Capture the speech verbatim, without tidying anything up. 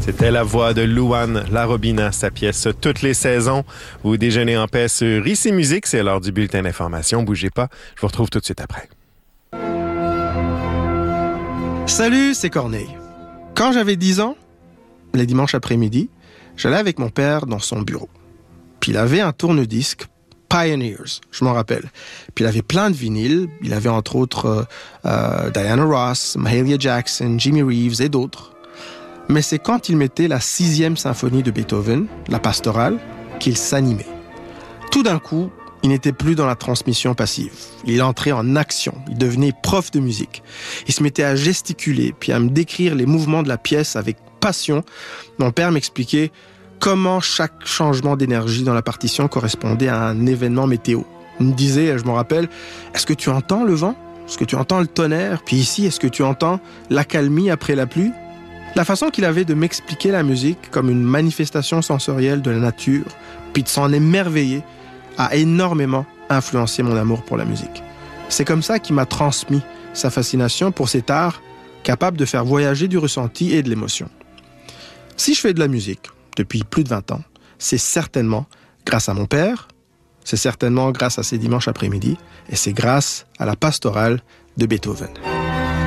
C'était la voix de Louane Larobina, sa pièce « Toutes les saisons ». Vous déjeunez en paix sur Ici Musique. C'est l'heure du bulletin d'information. Bougez pas, je vous retrouve tout de suite après. Salut, c'est Corneille. Quand j'avais dix ans, les dimanches après-midi, j'allais avec mon père dans son bureau. Puis il avait un tourne-disque Pioneers, je m'en rappelle. Puis il avait plein de vinyles. Il avait entre autres euh, euh, Diana Ross, Mahalia Jackson, Jimmy Reeves et d'autres. Mais c'est quand il mettait la sixième symphonie de Beethoven, la pastorale, qu'il s'animait. Tout d'un coup, il n'était plus dans la transmission passive. Il entrait en action. Il devenait prof de musique. Il se mettait à gesticuler, puis à me décrire les mouvements de la pièce avec passion. Mon père m'expliquait comment chaque changement d'énergie dans la partition correspondait à un événement météo. Il me disait, je me rappelle, est-ce que tu entends le vent? Est-ce que tu entends le tonnerre? Puis ici, est-ce que tu entends l'accalmie après la pluie? La façon qu'il avait de m'expliquer la musique comme une manifestation sensorielle de la nature, puis de s'en émerveiller, a énormément influencé mon amour pour la musique. C'est comme ça qu'il m'a transmis sa fascination pour cet art capable de faire voyager du ressenti et de l'émotion. Si je fais de la musique depuis plus de vingt ans, c'est certainement grâce à mon père, c'est certainement grâce à ces dimanches après-midi, et c'est grâce à la pastorale de Beethoven.